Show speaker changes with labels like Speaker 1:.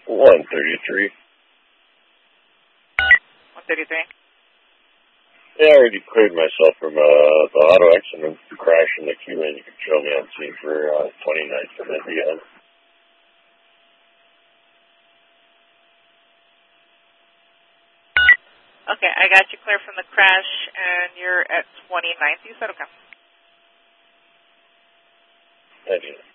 Speaker 1: 133.
Speaker 2: 133.
Speaker 1: Yeah, I already cleared myself from the auto accident crash in the queue, and you can show me on scene for 29th and then beyond.
Speaker 2: Okay, I got you clear from the crash, and you're at 29th. You said okay.
Speaker 1: Thank you.